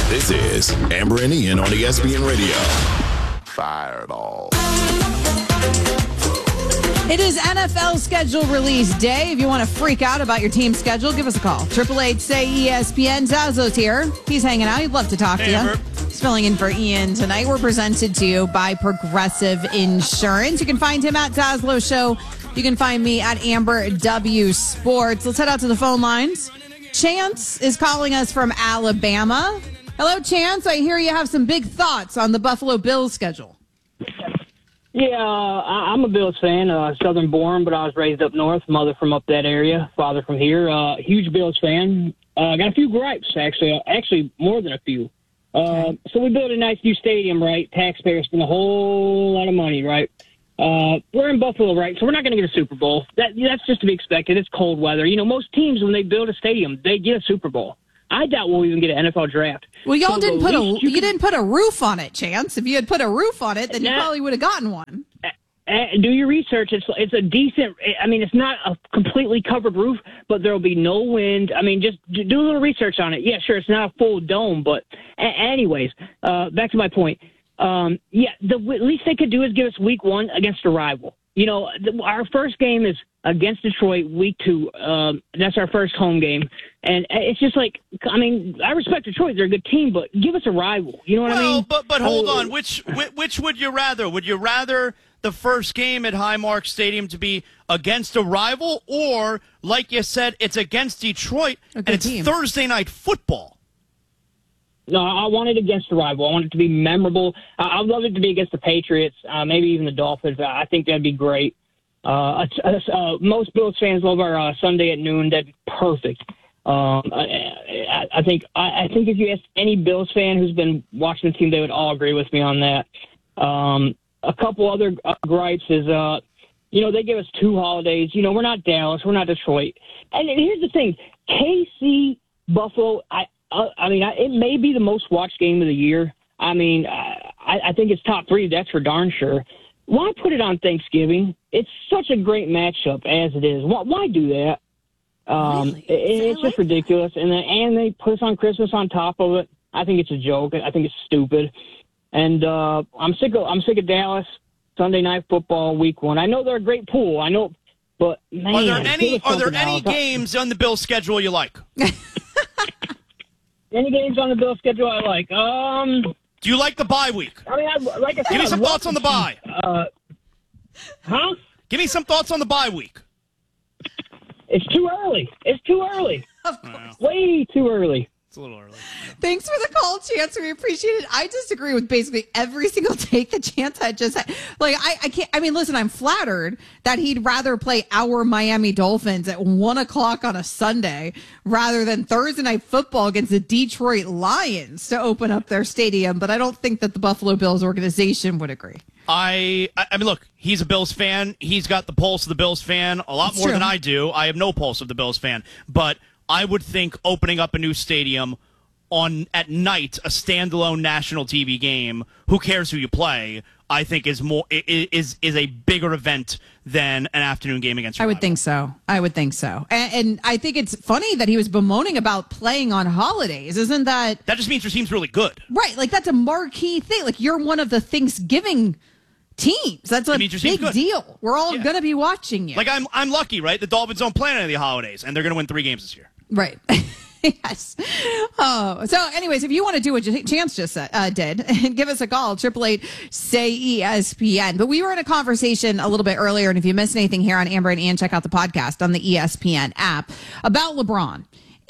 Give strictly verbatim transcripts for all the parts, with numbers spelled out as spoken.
This is Amber and Ian on E S P N Radio. Fireball. It is N F L schedule release day. If you want to freak out about your team schedule, give us a call. Triple eight say E S P N. Zazlo's here. He's hanging out. He'd love to talk Hey, to Amber. you. He's filling in for Ian tonight. We're presented to you by Progressive Insurance. You can find him at Zazlo Show. You can find me at Amber W Sports. Let's head out to the phone lines. Chance is calling us from Alabama. Hello, Chance. I hear you have some big thoughts on the Buffalo Bills schedule. Yeah, uh, I- I'm a Bills fan, uh, Southern born, but I was raised up north. Mother from up that area, father from here. Uh, huge Bills fan. Uh, got a few gripes, actually. Uh, actually, more than a few. Uh, so we built a nice new stadium, right? Taxpayers spend a whole lot of money, right? Uh, we're in Buffalo, right? So we're not going to get a Super Bowl. That That's just to be expected. It's cold weather. You know, most teams, when they build a stadium, they get a Super Bowl. I doubt we'll even get an N F L draft. Well, y'all So didn't the put a least you, you can- didn't put a roof on it, Chance. If you had put a roof on it, then you Nah. probably would have gotten one. Uh, do your research. It's it's a decent. I mean, it's not a completely covered roof, but there will be no wind. I mean, just do a little research on it. Yeah, sure, it's not a full dome, but a- anyways, uh, back to my point. Um, yeah, the w- least they could do is give us week one against a rival. You know, the, our first game is against Detroit. Week two, um, that's our first home game, and it's just like, I mean, I respect Detroit; they're a good team, but give us a rival. You know what I Well, mean? but but hold Uh, on. Which which which would you rather? Would you rather the first game at Highmark Stadium to be against a rival, or like you said, it's against Detroit A and good it's team. Thursday night football? No, I want it against a rival. I want it to be memorable. I- I'd love it to be against the Patriots, uh, maybe even the Dolphins. I think that'd be great. Uh, uh, uh, most Bills fans love our uh, Sunday at noon. That'd be perfect. Um, I, I, I think I, I think if you ask any Bills fan who's been watching the team, they would all agree with me on that. Um, a couple other uh, gripes is, uh, you know, they give us two holidays. You know, we're not Dallas, we're not Detroit. And here's the thing: K C, Buffalo. I, uh, I mean, I, it may be the most watched game of the year. I mean, I, I think it's top three. That's for darn sure. Why put it on Thanksgiving? It's such a great matchup as it is. Why, why do that? Um, Really? it, it's I like just ridiculous. And then, and they put us on Christmas on top of it. I think it's a joke. I think it's stupid. And uh, I'm sick of I'm sick of Dallas Sunday night football week one. I know they're a great pool. I know, but man, Are there give any us are there something any else. games on the Bills schedule you like? Any games on the Bill schedule I like? Um, Do you like the bye week? I mean, I, like I said, Give me I'd some love thoughts on the to bye. see, Uh, huh? Give me some thoughts on the bye week. It's too early. It's too early. Of course. Way too early. It's a little early. Thanks for the call, Chance. We appreciate it. I disagree with basically every single take that Chance had just had. Like, I, I can't, I mean, listen, I'm flattered that he'd rather play our Miami Dolphins at one o'clock on a Sunday rather than Thursday night football against the Detroit Lions to open up their stadium. But I don't think that the Buffalo Bills organization would agree. I, I I mean, look, he's a Bills fan. He's got the pulse of the Bills fan a lot It's more true. than I do. I have no pulse of the Bills fan. But I would think opening up a new stadium on at night, a standalone national T V game, who cares who you play, I think is more i- i- is is a bigger event than an afternoon game against your I would rival. think so. I would think so. And, and I think it's funny that he was bemoaning about playing on holidays. Isn't that That just means your team's really good. right? Like, that's a marquee thing. Like, you're one of the Thanksgiving teams. That's a It means your team's big good. deal. We're all Yeah. going to be watching you. Like I'm I'm lucky, right? The Dolphins don't play any of the holidays, and they're going to win three games this year. Right. Yes. Oh, so anyways, if you want to do what Chance just said, uh, did, give us a call, triple eight say E S P N. But we were in a conversation a little bit earlier, and if you missed anything here on Amber and Ian, check out the podcast on the E S P N app about LeBron.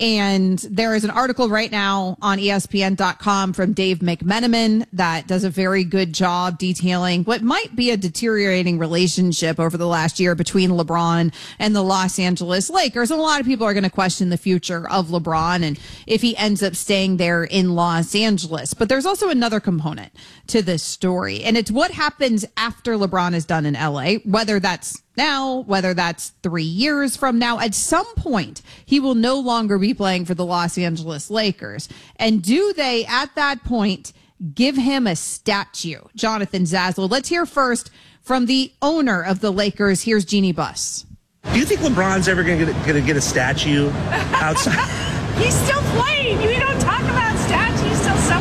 And there is an article right now on E S P N dot com from Dave McMenamin that does a very good job detailing what might be a deteriorating relationship over the last year between LeBron and the Los Angeles Lakers. And a lot of people are going to question the future of LeBron and if he ends up staying there in Los Angeles. But there's also another component to this story, and it's what happens after LeBron is done in L A, whether that's now, whether that's three years from now. At some point, he will no longer be playing for the Los Angeles Lakers. And do they, at that point, give him a statue? Jonathan Zaslow. Let's hear first from the owner of the Lakers. Here's Jeannie Buss. Do you think LeBron's ever going to get a statue outside? He's still playing. You don't talk about stats. He's still so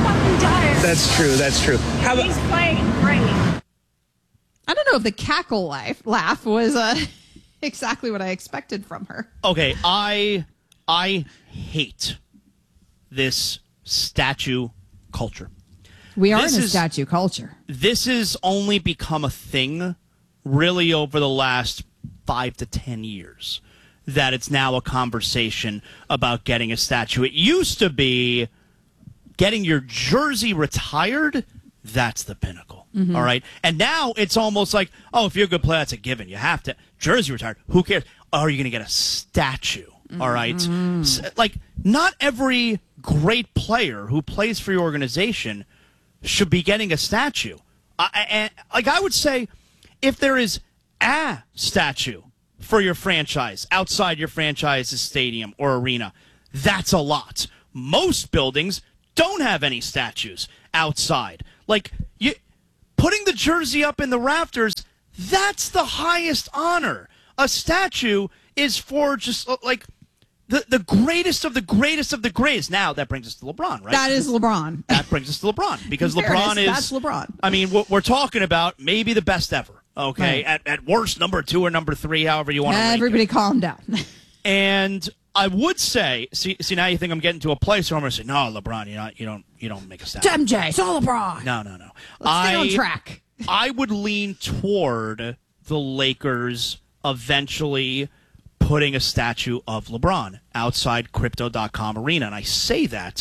That's true. That's true. How about, He's playing great. I don't know if the cackle laugh, laugh was uh, exactly what I expected from her. Okay, I I hate this statue culture. We are This in a is- statue culture. This has only become a thing really over the last five to ten years, that it's now a conversation about getting a statue. It used to be getting your jersey retired. That's the pinnacle. Mm-hmm. All right. And now it's almost like, oh, if you're a good player, that's a given. You have to. Jersey retired. Who cares? Are you going to get a statue? Mm-hmm. All right. S- like, not every great player who plays for your organization should be getting a statue. I, and, like, I would say, if there is a statue for your franchise outside your franchise's stadium or arena, that's a lot. Most buildings don't have any statues outside. Like, you putting the jersey up in the rafters, that's the highest honor. A statue is for just like the, the greatest of the greatest of the greatest. Now that brings us to LeBron, right? That is LeBron. That brings us to LeBron because In fairness, LeBron is that's LeBron. I mean, we're, we're talking about maybe the best ever. Okay, Right. at at worst, number two or number three, however you want to. Everybody calm down. And I would say, see, see, now you think I'm getting to a place where I'm going to say, no, LeBron, you not, you don't, you don't make a statue. M J, it's all LeBron. No, no, no. Let's stay I, on track. I would lean toward the Lakers eventually putting a statue of LeBron outside Crypto dot com arena. And I say that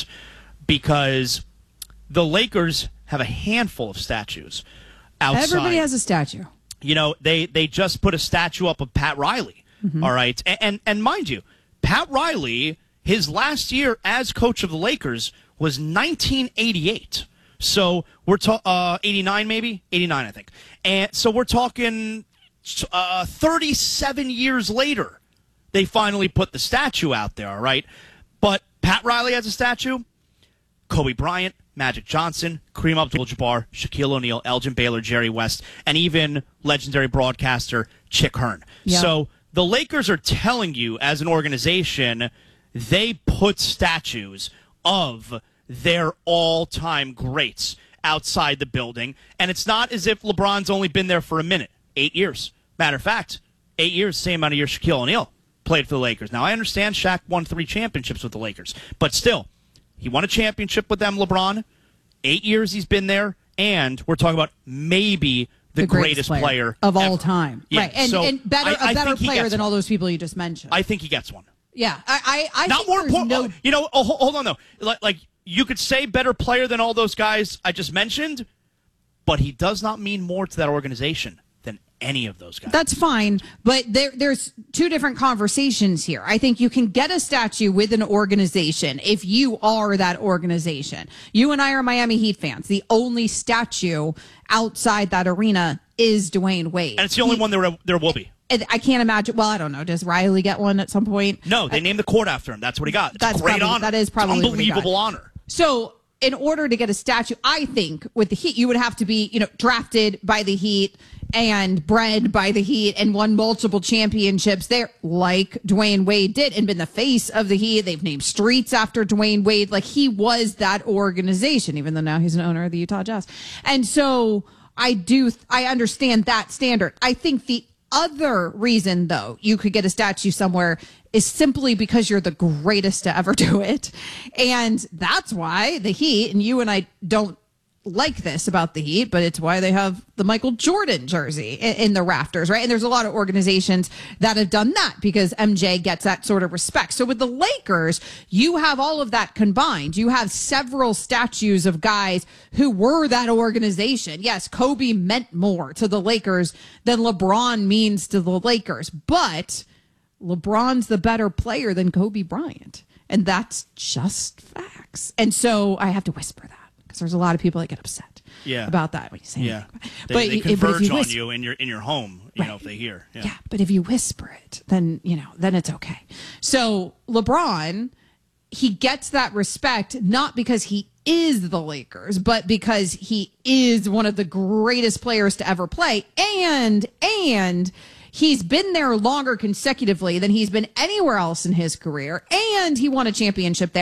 because the Lakers have a handful of statues outside. Everybody has a statue. You know, they, they just put a statue up of Pat Riley. Mm-hmm. All right. And, and and mind you, Pat Riley, his last year as coach of the Lakers was nineteen eighty-eight. So we're talking uh, eighty-nine, maybe eighty-nine, I think. And so we're talking uh, thirty-seven years later, they finally put the statue out there. All right. But Pat Riley has a statue. Kobe Bryant, Magic Johnson, Kareem Abdul-Jabbar, Shaquille O'Neal, Elgin Baylor, Jerry West, and even legendary broadcaster Chick Hearn. Yeah. So the Lakers are telling you, as an organization, they put statues of their all-time greats outside the building, and it's not as if LeBron's only been there for a minute. Eight years. Matter of fact, eight years, same amount of years Shaquille O'Neal played for the Lakers. Now, I understand Shaq won three championships with the Lakers, but still, he won a championship with them, LeBron. Eight years he's been there, and we're talking about maybe the, The greatest, player, player of all ever. time. Yeah, Right. And, so and better, I- I a better think he player gets than one. all those people you just mentioned. I think he gets one. yeah. I, I, I Not think more there's important. no You know, oh, ho- hold on, though. Like, like, you could say better player than all those guys I just mentioned, but he does not mean more to that organization than any of those guys. That's fine, but there, there's two different conversations here. I think you can get a statue with an organization if you are that organization. You and I are Miami Heat fans. The only statue outside that arena is Dwayne Wade. and it's the only He- one there, there will be. I can't imagine. Well, I don't know. Does Riley get one at some point? No, they named the court after him. That's what he got. It's That's a great probably- honor. that is probably it's what he unbelievable got. honor. So, in order to get a statue, I think with the Heat, you would have to be, you know, drafted by the Heat and bred by the Heat and won multiple championships there, like Dwayne Wade did, and been the face of the Heat. They've named streets after Dwayne Wade. Like, he was that organization, even though now he's an owner of the Utah Jazz. And so I do, I understand that standard. I think the other reason, though, you could get a statue somewhere is simply because you're the greatest to ever do it. And that's why the Heat, and you and I don't like this about the Heat, but it's why they have the Michael Jordan jersey in, in the rafters, right? And there's a lot of organizations that have done that because M J gets that sort of respect. So with the Lakers, you have all of that combined. You have several statues of guys who were that organization. Yes, Kobe meant more to the Lakers than LeBron means to the Lakers, but LeBron's the better player than Kobe Bryant. And that's just facts. And so I have to whisper that, because there's a lot of people that get upset Yeah. about that when you say Yeah, anything. they, but, they you- but if converge you on whisper, you in your in your home. You Right. know, if they hear. Yeah. yeah, but if you whisper it, then, you know, then it's okay. So LeBron, he gets that respect not because he is the Lakers, but because he is one of the greatest players to ever play. And, and he's been there longer consecutively than he's been anywhere else in his career. And he won a championship there.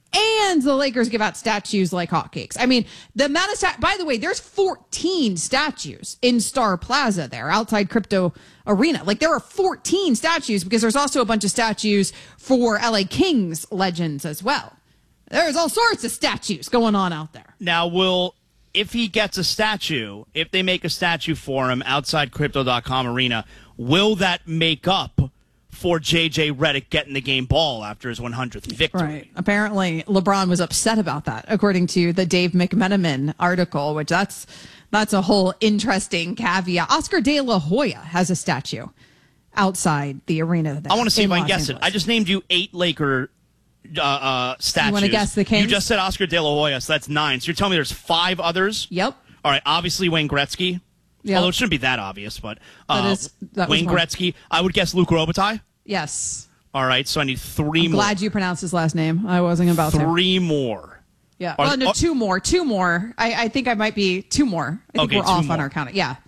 And the Lakers give out statues like hotcakes. I mean, the amount of stat. By the way, there's fourteen statues in Star Plaza there outside Crypto Arena. Like there are fourteen statues because there's also a bunch of statues for L A Kings legends as well. There's all sorts of statues going on out there. Now, will if he gets a statue, if they make a statue for him outside Crypto dot com Arena, will that make up for J J Redick getting the game ball after his one hundredth victory? Right. Apparently, LeBron was upset about that, according to the Dave McMenamin article, which that's that's a whole interesting caveat. Oscar De La Hoya has a statue outside the arena there. I want to see if I can Los guess Angeles. it. I just named you eight Laker uh, uh, statues. You want to guess the Kings? You just said Oscar De La Hoya, so that's nine. So you're telling me there's five others? Yep. All right, obviously Wayne Gretzky. Yep. Although it shouldn't be that obvious, but uh, That is- that was Wayne one. Gretzky. I would guess Luc Robitaille. Yes. All right, so I need three I'm more. glad you pronounced his last name. I wasn't about to. Three more. Yeah. Are- Well, no, are- two more. Two more. I, I think I might be two more. I think Okay, we're two off more. on our count. Yeah.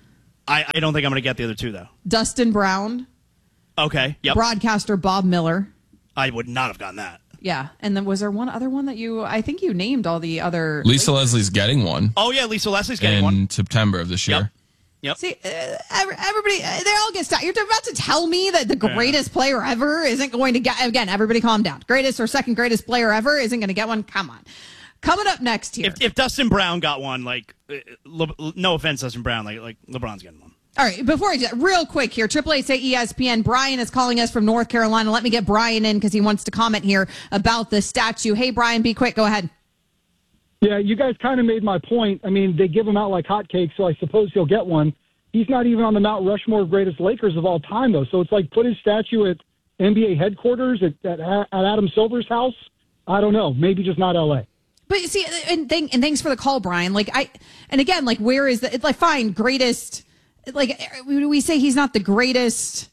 I, I don't think I'm going to get the other two, though. Dustin Brown, Okay, yep. broadcaster Bob Miller. I would not have gotten that. Yeah. And then was there one other one that you, I think you named all the other. Lisa Leslie's getting one Oh, yeah, Lisa Leslie's getting in one. September of this year. Yep. Yep. See, uh, every- everybody, uh, they all get stopped. You're about to tell me that the greatest player ever isn't going to get, again, everybody calm down. Greatest or second greatest player ever isn't going to get one. Come on. Coming up next here. If, if Dustin Brown got one, like, uh, Le, no offense, Dustin Brown, like, like LeBron's getting one. All right, before I do that, real quick here, Triple Eight say E S P N. Brian is calling us from North Carolina. Let me get Brian in because he wants to comment here about the statue. Hey, Brian, be quick. Go ahead. Yeah, you guys kind of made my point. I mean, they give him out like hotcakes, so I suppose he'll get one. He's not even on the Mount Rushmore of greatest Lakers of all time, though. So it's like put his statue at N B A headquarters at, at, at Adam Silver's house. I don't know. Maybe just not L A. But you see, and, thank, and thanks for the call, Brian. Like I, and again, like where is the? It's like fine, greatest. Like we we say he's not the greatest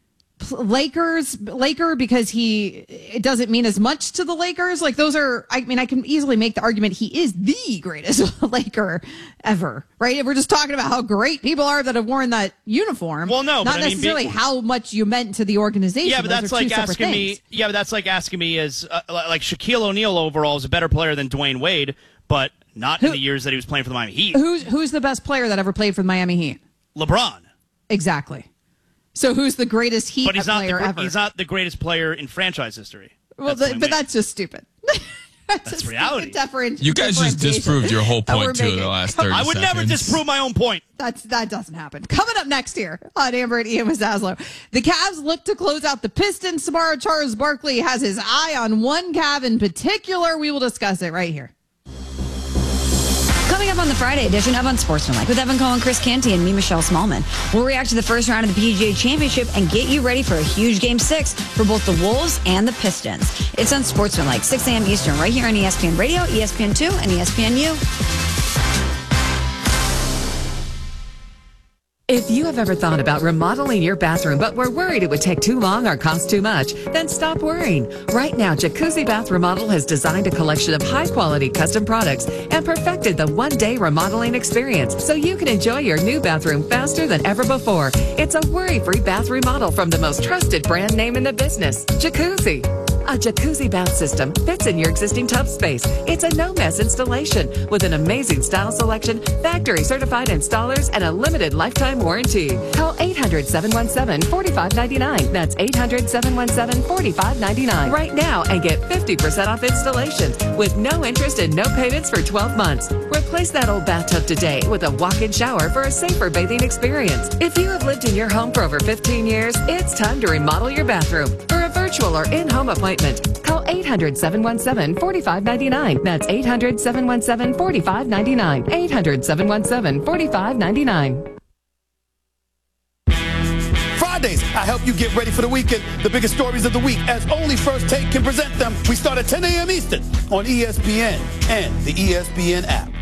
Lakers Laker because he it doesn't mean as much to the Lakers. Like those are. I mean, I can easily make the argument he is the greatest Laker ever. Right? If we're just talking about how great people are that have worn that uniform. Well, no, not but I mean, necessarily be- how much you meant to the organization. Yeah, but Those that's are two like separate asking me. things. Yeah, but that's like asking me as uh, like Shaquille O'Neal overall is a better player than Dwayne Wade, but not Who- in the years that he was playing for the Miami Heat. Who's who's the best player that ever played for the Miami Heat? LeBron. Exactly. So who's the greatest Heat But he's not the player gr- ever? he's not the greatest player in franchise history. well, That's the, Dwayne but Wade. that's just stupid. that's That's a reality. stupid different- You guys just differentiation disproved your whole that we're point to the making. last thirty I would seconds. never disprove my own point. That's that doesn't happen. Coming up next here on Amber and Ian with Zaslow. The Cavs look to close out the Pistons tomorrow. Charles Barkley has his eye on one Cav in particular. We will discuss it right here. Coming up on the Friday edition of Unsportsmanlike with Evan Cohen, Chris Canty, and me, Michelle Smallman. We'll react to the first round of the P G A Championship and get you ready for a huge Game six for both the Wolves and the Pistons. It's Unsportsmanlike, six a.m. Eastern, right here on E S P N Radio, E S P N two, and E S P N U. If you have ever thought about remodeling your bathroom but were worried it would take too long or cost too much, then stop worrying. Right now, Jacuzzi Bath Remodel has designed a collection of high-quality custom products and perfected the one-day remodeling experience so you can enjoy your new bathroom faster than ever before. It's a worry-free bath remodel from the most trusted brand name in the business, Jacuzzi. A jacuzzi bath system fits in your existing tub space. It's a no-mess installation with an amazing style selection, factory-certified installers, and a limited lifetime warranty. Call eight hundred, seven one seven, four five nine nine. That's eight hundred, seven one seven, four five nine nine right now and get fifty percent off installations with no interest and no payments for twelve months. Replace that old bathtub today with a walk-in shower for a safer bathing experience. If you have lived in your home for over fifteen years, it's time to remodel your bathroom. For a virtual or in-home appointment, call eight hundred, seven one seven, four five nine nine. That's eight hundred, seven one seven, four five nine nine. eight hundred, seven one seven, four five nine nine. Fridays, I help you get ready for the weekend. The biggest stories of the week, as only First Take can present them. We start at ten a.m. Eastern on E S P N and the E S P N app.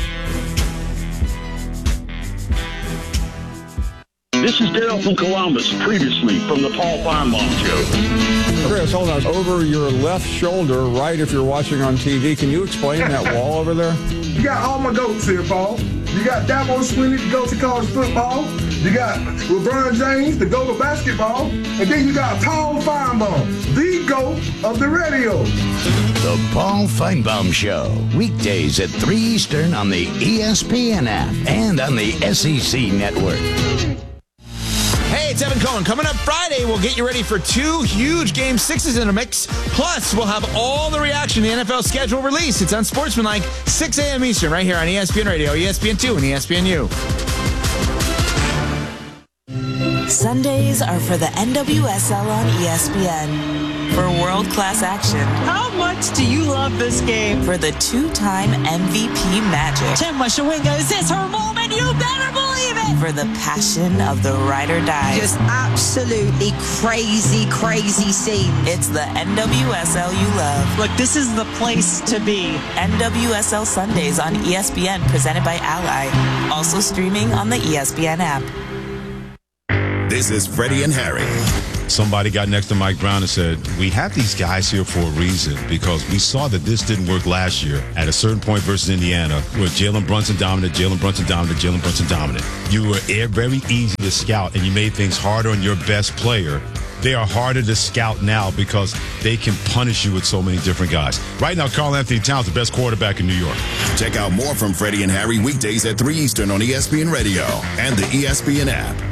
This is Dale from Columbus, previously from the Paul Feinbaum Show. Chris, hold on. Over your left shoulder, right if you're watching on T V, can you explain that wall over there? You got all my goats here, Paul. You got Dabo Swinney, the goats of college football. You got LeBron James, the GOAT of basketball, and then you got Paul Feinbaum, the GOAT of the radio. The Paul Feinbaum Show, weekdays at three Eastern on the E S P N app and on the S E C network. Hey, it's Evan Cohen. Coming up Friday, we'll get you ready for two huge Game sixes in a mix. Plus, we'll have all the reaction to the N F L schedule release. It's Unsportsmanlike, six a.m. Eastern, right here on E S P N Radio, E S P N two, and E S P N U. Sundays are for the N W S L on E S P N. For world-class action. How much do you love this game? For the two-time M V P magic. Tim Washawinga, is this her moment? You better believe it! For the passion of the ride or die. Just absolutely crazy, crazy scene. It's the N W S L you love. Look, this is the place to be. N W S L Sundays on E S P N, presented by Ally. Also streaming on the E S P N app. This is Freddie and Harry. Somebody got next to Mike Brown and said, we have these guys here for a reason because we saw that this didn't work last year at a certain point versus Indiana where Jalen Brunson dominant, Jalen Brunson dominant, Jalen Brunson dominant. You were very easy to scout and you made things harder on your best player. They are harder to scout now because they can punish you with so many different guys. Right now, Karl Anthony Towns, the best quarterback in New York. Check out more from Freddie and Harry weekdays at three Eastern on E S P N Radio and the E S P N app.